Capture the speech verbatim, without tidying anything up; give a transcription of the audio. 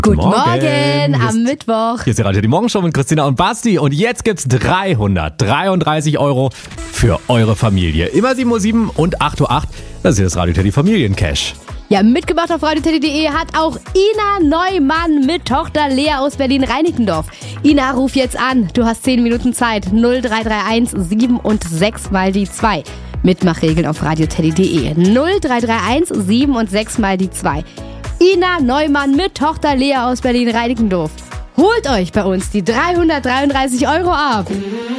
Guten Morgen, Morgen am Mittwoch. Hier ist die Radio die Morgenshow mit Christina und Basti. Und jetzt gibt's dreihundertdreiunddreißig Euro für eure Familie. Immer sieben Uhr sieben und acht Uhr acht. Das ist das Radio Teddy Familiencash. Ja, mitgemacht auf radio teddy punkt de hat auch Ina Neumann mit Tochter Lea aus Berlin-Reinickendorf. Ina, ruf jetzt an. Du hast zehn Minuten Zeit. null drei drei eins sieben und sechs mal die zwei. Mitmachregeln auf radio teddy punkt de. null drei drei eins sieben und sechs mal die zwei. Ina Neumann mit Tochter Lea aus Berlin-Reinickendorf. Holt euch bei uns die dreihundertdreiunddreißig Euro ab.